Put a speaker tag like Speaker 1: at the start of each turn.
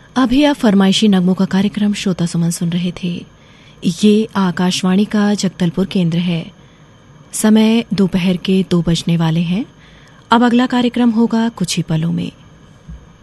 Speaker 1: अभी आप फरमाइशी नगमों का कार्यक्रम श्रोता सुमन सुन रहे थे। ये आकाशवाणी का जगदलपुर केंद्र है। समय दोपहर के 2 बजने वाले हैं। अब अगला कार्यक्रम होगा कुछ ही पलों में।